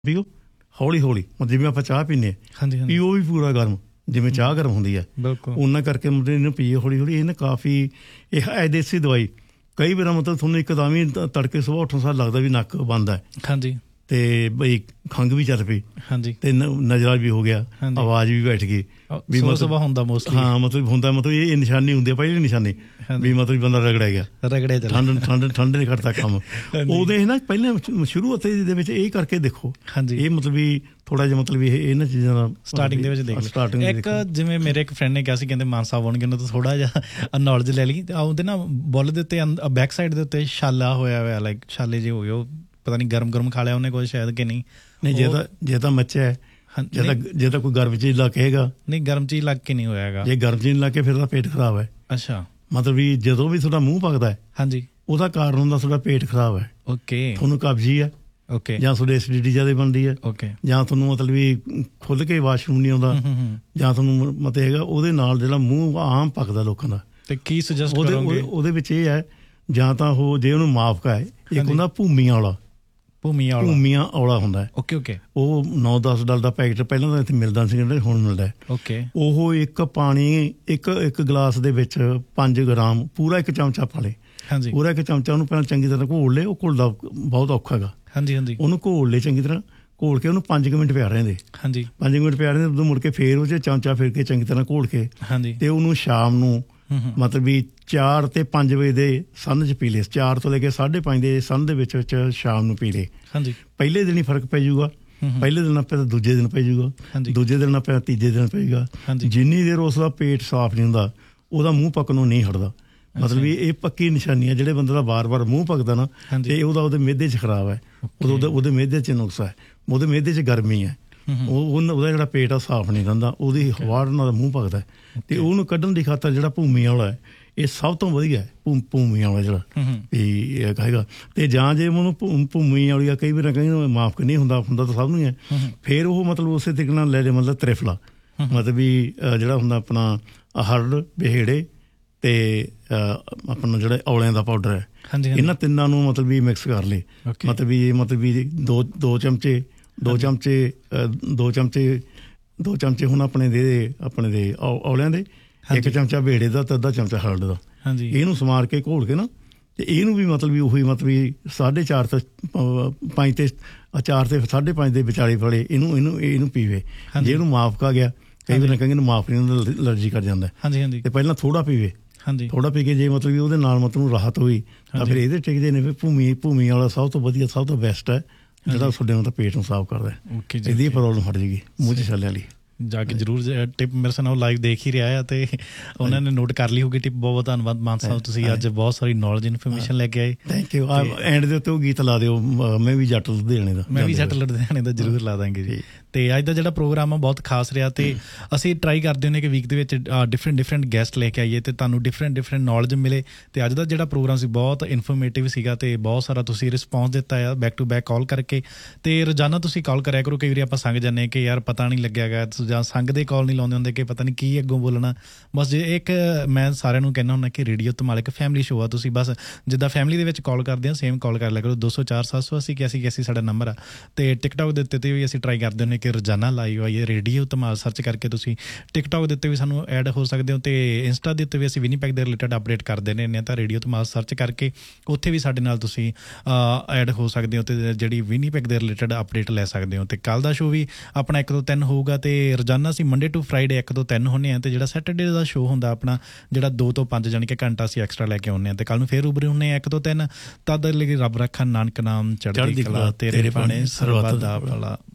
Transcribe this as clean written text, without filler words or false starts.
ਪੀਓ ਹੌਲੀ ਹੌਲੀ, ਜਿਵੇਂ ਆਪਾਂ ਚਾਹ ਪੀਂਦੇ ਹਾਂ ਪੀਓ ਵੀ ਪੂਰਾ ਗਰਮ, ਜਿਵੇਂ ਚਾਹ ਗਰਮ ਹੁੰਦੀ ਹੈ ਉਹਨਾਂ ਕਰਕੇ ਮਤਲਬ ਇਹਨੂੰ ਪੀਏ ਹੌਲੀ ਹੌਲੀ। ਇਹ ਨਾ ਕਾਫੀ ਇਹ ਦੇਸੀ ਦਵਾਈ ਕਈ ਵਾਰ ਮਤਲਬ ਤੁਹਾਨੂੰ ਇੱਕਦਮ ਹੀ ਤੜਕੇ ਸੁਬਾਹ ਉੱਠਣ ਸਾਰ ਲੱਗਦਾ ਵੀ ਨੱਕ ਬੰਦ ਹੈ ਤੇ ਬਈ ਖੰਘ ਵੀ ਚੱਲ ਪਈ ਤੇ ਨਜ਼ਰਾ ਵੀ ਹੋ ਗਿਆ, ਆਵਾਜ਼ ਵੀ ਬੈਠ ਗਈ ਵੀ ਮਤਲਬ ਹੁੰਦਾ ਹਾਂ ਮਤਲਬ ਹੁੰਦਾ ਮਤਲਬ ਇਹ ਨਿਸ਼ਾਨੀ ਹੁੰਦੀ ਹੈ ਪਹਿਲੀ ਨਿਸ਼ਾਨੀ ਵੀ ਮਤਲਬ ਬੰਦਾ ਰਗੜਿਆ ਗਿਆ, ਠੰਡ ਨੇ ਕੱਟਦਾ ਕੰਮ। ਉਹਦੇ ਨਾ ਪਹਿਲਾਂ ਸ਼ੁਰੂਆਤ ਦੇ ਵਿੱਚ ਇਹ ਕਰਕੇ ਦੇਖੋ, ਇਹ ਮਤਲਬ ਵੀ ਥੋੜਾ ਜਿਹਾ ਮਤਲਬ ਇਹ ਇਹਨਾਂ ਚੀਜ਼ਾਂ ਦਾ ਸਟਾਰਟਿੰਗ ਦੇ ਵਿੱਚ ਦੇਖ। ਇੱਕ ਜਿਵੇਂ ਮੇਰੇ ਇੱਕ ਫਰੈਂਡ ਨੇ ਕਿਹਾ ਸੀ, ਕਹਿੰਦੇ ਮਾਨ ਸਾਹਿਬ ਆਉਣਗੇ ਉਹਨਾਂ ਤੋਂ ਥੋੜਾ ਜਿਹਾ ਨੌਲੇਜ ਲੈ ਲਈ। ਉਹਦੇ ਨਾ ਬੁੱਲ ਦੇ ਉੱਤੇ ਬੈਕ ਸਾਈਡ ਦੇ ਉੱਤੇ ਛਾਲਾ ਹੋਇਆ ਹੋਇਆ, ਲਾਈਕ ਛਾਲੇ ਜਿਹੇ ਹੋ ਗਏ, ਉਹ ਪਤਾ ਨਹੀਂ ਗਰਮ ਖਾ ਲਿਆ ਉਹਨੇ ਕੁਝ ਸ਼ਾਇਦ ਕਿ ਨਹੀਂ। ਜੇ ਤਾਂ ਮੱਚਿਆ ਹੈ, ਜੇ ਤਾਂ ਕੋਈ ਗਰਮ ਚੀਜ਼ ਲਾ ਕੇ ਹੈਗਾ, ਨਹੀਂ ਗਰਮ ਚੀਜ਼ ਲੱਗ ਕੇ ਨਹੀਂ ਹੋਇਆ ਹੈਗਾ। ਜੇ ਗਰਮ ਚੀਜ਼ ਲਾ ਕੇ ਫਿਰ ਤਾਂ ਪੇਟ ਖਰਾਬ ਹੈ। ਅੱਛਾ, ਮਤਲਬ ਵੀ ਜਦੋਂ ਵੀ ਤੁਹਾਡਾ ਮੂੰਹ ਪਕਦਾ ਹੈ ਉਹਦਾ ਕਾਰਨ ਹੁੰਦਾ ਤੁਹਾਡਾ ਪੇਟ ਖਰਾਬ ਹੈ। ਓਕੇ, ਤੁਹਾਨੂੰ ਕਬਜੀ ਹੈ ਜਾਂ ਤੁਹਾਡੀ ਐਸਿਡਿਟੀ ਜ਼ਿਆਦਾ ਬਣਦੀ ਹੈ ਜਾਂ ਤੁਹਾਨੂੰ ਮਤਲਬ ਵੀ ਖੁੱਲ ਕੇ ਵਾਸ਼ਰੂਮ ਨਹੀਂ ਆਉਂਦਾ ਜਾਂ ਤੁਹਾਨੂੰ ਮਤਲਬ ਹੈਗਾ, ਉਹਦੇ ਨਾਲ ਜਿਹੜਾ ਮੂੰਹ ਆਮ ਪਕਦਾ ਲੋਕਾਂ ਦਾ। ਤੇ ਕੀ ਸੁਜੈਸਟ ਕਰੋਗੇ ਉਹਦੇ ਵਿੱਚ? ਇਹ ਹੈ ਜਾਂ ਤਾਂ ਉਹ ਜੇ ਉਹਨੂੰ ਮਾਫਕਾ ਹੈ, ਇੱਕ ਹੁੰਦਾ ਭੂਮੀਆਂ ਔਲਾ ਹੁੰਦਾ ਹੈ। ਉਹ 9-10 ਡਾਲਰ ਦਾ ਪੈਕਟ ਪਹਿਲਾਂ ਤਾਂ ਇੱਥੇ ਮਿਲਦਾ ਸੀ, ਹੁਣ ਮਿਲਦਾ ਹੈ। ਉਹ ਇੱਕ ਪਾਣੀ ਇੱਕ ਗਲਾਸ ਦੇ ਵਿੱਚ 5 ਗ੍ਰਾਮ ਪੂਰਾ ਇੱਕ ਚਮਚਾ ਪਾ ਲੇ, ਪੂਰਾ ਇੱਕ ਚਮਚਾ ਉਹਨੂੰ ਪਹਿਲਾਂ ਚੰਗੀ ਤਰ੍ਹਾਂ ਘੋਲ ਲੇ। ਉਹ ਘੁਲਦਾ ਬਹੁਤ ਔਖਾ ਹੈਗਾ। ਉਹਨੂੰ ਘੋਲ ਲੇ ਚੰਗੀ ਤਰ੍ਹਾਂ, ਘੋਲ ਕੇ ਉਹਨੂੰ 5 ਮਿੰਟ ਪਿਆ ਰਹਿੰਦੇ। 5 ਮਿੰਟ ਪਿਆ ਰਹਿੰਦੇ, ਉਦੋਂ ਮੁੜ ਕੇ ਫੇਰ ਉਹ 'ਚ ਚਮਚਾ ਫੇਰ ਕੇ ਚੰਗੀ ਤਰ੍ਹਾਂ ਘੋਲ ਕੇ ਤੇ ਉਹਨੂੰ ਸ਼ਾਮ ਨੂੰ ਮਤਲਬ ਵੀ 4 ਤੇ 5 ਵਜੇ ਦੇ ਸੰਨ 'ਚ ਪੀ ਲੇ। 4 ਤੋਂ ਲੈ ਕੇ 5:30 ਦੇ ਸੰਨ ਦੇ ਵਿੱਚ ਸ਼ਾਮ ਨੂੰ ਪੀ ਲੇ। ਪਹਿਲੇ ਦਿਨ ਹੀ ਫਰਕ ਪੈ ਜਾਊਗਾ, ਪਹਿਲੇ ਦਿਨ ਆਪੇ ਦੂਜੇ ਦਿਨ ਪੈ ਜਾਊਗਾ, ਦੂਜੇ ਦਿਨ ਆਪੇ ਤੀਜੇ ਦਿਨ ਪਏਗਾ। ਜਿੰਨੀ ਦੇਰ ਉਸ ਦਾ ਪੇਟ ਸਾਫ਼ ਨਹੀਂ ਹੁੰਦਾ ਉਹਦਾ ਮੂੰਹ ਪੱਕਣੋਂ ਨਹੀਂ ਹਟਦਾ। ਮਤਲਬ ਵੀ ਇਹ ਪੱਕੀ ਨਿਸ਼ਾਨੀ ਹੈ। ਜਿਹੜੇ ਬੰਦੇ ਦਾ ਵਾਰ-ਵਾਰ ਮੂੰਹ ਪੱਕਦਾ ਨਾ ਤੇ ਉਹਦੇ ਮਿਹਦੇ 'ਚ ਖਰਾਬ ਹੈ, ਉਹਦੇ ਮਿਹਦੇ 'ਚ ਨੁਕਸ ਹੈ, ਉਹਦੇ ਮਿਹਦੇ 'ਚ ਗਰਮੀ ਹੈ, ਉਹਦਾ ਜਿਹੜਾ ਪੇਟ ਆ ਸਾਫ਼ ਨਹੀਂ ਰਹਿੰਦਾ, ਉਹਦੀ ਹਵਾ ਨਾਲ ਦਾ ਮੂੰਹ ਪੱਕਦਾ। ਤੇ ਉਹਨੂੰ ਕੱਢਣ ਦੀ ਖਾਤਰ ਜਿਹੜਾ ਭੂਮੀਆਂ ਵਾਲਾ ਹੈ ਇਹ ਸਭ ਤੋਂ ਵਧੀਆ ਹੈ। ਭੂਮੀਆਂ ਵਾਲਾ ਜਿਹੜਾ ਵੀ ਕਹੇਗਾ, ਤੇ ਜਾਂ ਜੇ ਉਹਨੂੰ ਭੂਮੀਆਂ ਵਾਲੀ ਕਈ ਵਾਰ ਕਹਿੰਦੇ ਮਾਫਕ ਨਹੀਂ ਹੁੰਦਾ ਤਾਂ ਸਭ ਨੂੰ ਹੈ, ਫਿਰ ਉਹ ਮਤਲਬ ਉਸੇ ਤਰੀਕੇ ਨਾਲ ਲੈ ਜੇ, ਮਤਲਬ ਤ੍ਰਿਫਲਾ ਮਤਲਬ ਵੀ ਜਿਹੜਾ ਹੁੰਦਾ ਆਪਣਾ ਹਰੜ ਬਹੇੜੇ ਤੇ ਆਪਣਾ ਜਿਹੜਾ ਔਲਿਆਂ ਦਾ ਪਾਊਡਰ ਹੈ, ਇਹਨਾਂ ਤਿੰਨਾਂ ਨੂੰ ਮਤਲਬ ਵੀ ਮਿਕਸ ਕਰ ਲਏ। ਮਤਲਬ ਵੀ ਦੋ ਚਮਚੇ ਹੁਣ ਆਪਣੇ ਦੇ ਔਲਿਆਂ ਦੇ, ਇੱਕ ਚਮਚਾ ਬੇੜੇ ਦਾ ਤੇ ਅੱਧਾ ਚਮਚਾ ਹਰੜ ਦਾ, ਇਹਨੂੰ ਸਮਾਰ ਕੇ ਘੋਲ ਕੇ ਨਾ ਤੇ ਇਹਨੂੰ ਵੀ ਮਤਲਬ ਵੀ ਉਹੀ ਮਤਲਬ ਵੀ 4.5 ਤੇ 5 ਤੇ 4 ਤੇ 5.5 ਦੇ ਵਿਚਾਲੇ ਫੜੇ ਇਹਨੂੰ ਪੀਵੇ। ਜੇ ਇਹਨੂੰ ਮਾਫ ਆ ਗਿਆ, ਕਈ ਵਾਰ ਕਹਿੰਦੇ ਮਾਫ ਨਹੀਂ, ਐਲਰਜੀ ਕਰ ਜਾਂਦਾ ਤੇ ਪਹਿਲਾਂ ਥੋੜਾ ਪੀਵੇ, ਥੋੜਾ ਪੀ ਕੇ ਜੇ ਮਤਲਬ ਵੀ ਉਹਦੇ ਨਾਲ ਮਤਲਬ ਰਾਹਤ ਹੋਈ ਤਾਂ ਫਿਰ ਇਹਦੇ ਟਿਕਦੇ ਨੇ। ਫਿਰ ਭੂਮੀ ਵਾਲਾ ਸਭ ਤੋਂ ਵਧੀਆ, ਸਭ ਤੋਂ ਬੈਸਟ ਹੈ ਜਿਹੜਾ ਤੁਹਾਡੇ ਨੂੰ ਤਾਂ ਪੇਟ ਨੂੰ ਸਾਫ਼ ਕਰਦਾ। ਇਹਦੀ ਪ੍ਰੋਬਲਮ ਹਟ ਜਾਏਗੀ ਮੂੰਹ 'ਚ ਛਾਲਿਆਂ ਵਾਲੀ। ਜਾ ਕੇ ਜ਼ਰੂਰ ਟਿਪ ਮੇਰੇ ਨਾਲ ਲਾਈਵ ਦੇਖ ਹੀ ਰਿਹਾ ਆ ਤੇ ਉਹਨਾਂ ਨੇ ਨੋਟ ਕਰ ਲਈ ਹੋਊਗੀ ਟਿਪ। ਬਹੁਤ ਧੰਨਵਾਦ ਮਾਨ ਸਾਹਿਬ, ਤੁਸੀਂ ਅੱਜ ਬਹੁਤ ਸਾਰੀ ਨੌਲੇਜ ਇਨਫੋਰਮੇਸ਼ਨ ਲੈ ਕੇ ਆਏ। Thank you. ਐਂਡ ਦੇ ਉੱਤੇ ਉਹ ਗੀਤ ਲਾ ਦਿਓ, ਮੈਂ ਵੀ ਜੱਟ ਲੁਧਿਆਣੇ ਦਾ ਜ਼ਰੂਰ ਲਾ ਦਾਂਗੇ ਜੀ। ਤੇ ਅੱਜ ਦਾ ਜਿਹੜਾ ਪ੍ਰੋਗਰਾਮ ਆ ਬਹੁਤ ਖਾਸ ਰਿਹਾ ਤੇ ਅਸੀਂ ਟਰਾਈ ਕਰਦੇ ਹੁੰਦੇ ਕਿ ਵੀਕ ਦੇ ਵਿੱਚ ਡਿਫਰੈਂਟ ਗੈਸਟ ਲੈ ਕੇ ਆਈਏ ਤੇ ਤੁਹਾਨੂੰ ਡਿਫਰੈਂਟ ਨੌਲੇਜ ਮਿਲੇ। ਤੇ ਅੱਜ ਦਾ ਜਿਹੜਾ ਪ੍ਰੋਗਰਾਮ ਸੀ ਬਹੁਤ ਇਨਫੋਰਮੇਟਿਵ ਸੀਗਾ ਤੇ ਬਹੁਤ ਸਾਰਾ ਤੁਸੀਂ ਰਿਸਪੌਂਸ ਦਿੱਤਾ ਆ ਬੈਕ ਟੂ ਬੈਕ ਕਾਲ ਕਰਕੇ। ਤੇ ਰੋਜ਼ਾਨਾ ਤੁਸੀਂ ਕਾਲ ਕਰਿਆ ਕਰੋ, ਕਈ ਵਾਰੀ ਆਪਾਂ ਸੰਗ ਜਾਂਦੇ ਕਿ ਯਾਰ ਪਤਾ ਨਹੀਂ ਲੱਗਿਆ ਗਾ, ਜਾਂ ਸੰਗ ਦੇ ਕਾਲ ਨਹੀਂ ਲਾਉਂਦੇ ਹੁੰਦੇ ਕਿ ਪਤਾ ਨਹੀਂ ਕੀ ਅੱਗੋਂ ਬੋਲਣਾ। ਬਸ ਜੇ ਇੱਕ ਮੈਂ ਸਾਰਿਆਂ ਨੂੰ ਕਹਿੰਦਾ ਹੁੰਦਾ ਕਿ ਰੇਡੀਓ ਧਮਾਲ ਇੱਕ ਫੈਮਿਲੀ ਸ਼ੋਅ ਆ, ਤੁਸੀਂ ਬਸ ਜਿੱਦਾਂ ਫੈਮਿਲੀ ਦੇ ਵਿੱਚ ਕਾਲ ਕਰਦੇ ਹੋ ਸੇਮ ਕਾਲ ਕਰ ਲਿਆ ਕਰੋ। 204-780-8181 ਸਾਡਾ ਨੰਬਰ ਆ। ਤੇ ਟਿਕਟੋਕ ਦੇ ਉੱਤੇ ਵੀ ਅਸੀਂ ਟਰਾਈ ਕਰਦੇ ਹੁੰਦੇ ਕਿ ਰੋਜ਼ਾਨਾ ਲਾਈਵ ਆਈਏ। ਰੇਡੀਓ ਧਮਾਲ ਸਰਚ ਕਰਕੇ ਤੁਸੀਂ ਟਿਕਟੋਕ ਦੇ ਉੱਤੇ ਵੀ ਸਾਨੂੰ ਐਡ ਹੋ ਸਕਦੇ ਹੋ ਤੇ ਇੰਸਟਾ ਦੇ ਉੱਤੇ ਵੀ ਅਸੀਂ ਵਿਨੀਪੈਗ ਦੇ ਰਿਲੇਟਡ ਅਪਡੇਟ ਕਰਦੇ ਰਹਿੰਦੇ ਹਾਂ। ਤਾਂ ਰੇਡੀਓ ਧਮਾਲ ਸਰਚ ਕਰਕੇ ਉੱਥੇ ਵੀ ਸਾਡੇ ਨਾਲ ਤੁਸੀਂ ਐਡ ਹੋ ਸਕਦੇ ਹੋ ਤੇ ਜਿਹੜੀ ਵਿਨੀਪੈਗ ਦੇ ਰਿਲੇਟਡ ਅਪਡੇਟ ਲੈ ਸਕਦੇ ਹੋ। ਤੇ ਕੱਲ੍ਹ ਦਾ ਸ਼ੋਅ ਵੀ ਆਪਣਾ 1 ਤੋਂ 3 ਹੋਊਗਾ ਤੇ ਰੋਜ਼ਾਨਾ ਅਸੀਂ ਮੰਡੇ ਟੂ ਫਰਾਈਡੇ 1 ਤੋਂ 3 ਹੁੰਦੇ ਹਾਂ ਤੇ ਜਿਹੜਾ ਸੈਟਰਡੇ ਦਾ ਸ਼ੋਅ ਹੁੰਦਾ ਆਪਣਾ ਜਿਹੜਾ 2 ਤੋਂ 5 ਜਾਣੀ ਕਿ ਘੰਟਾ ਅਸੀਂ ਐਕਸਟਰਾ ਲੈ ਕੇ ਆਉਂਦੇ ਹਾਂ। ਤੇ ਕੱਲ੍ਹ ਨੂੰ ਫਿਰ ਉਭਰੇ ਹੁੰਦੇ ਹਾਂ 1 ਤੋਂ 3। ਤਦ ਲਈ ਰੱਬ ਰੱਖਾ ਨਾਨਕ ਨਾਮ ਚੜ੍ਹਦੀ ਕਲਾ, ਤੇਰੇ ਬਾਣੇ ਸਰਬੱਤ ਦਾ ਭਲਾ।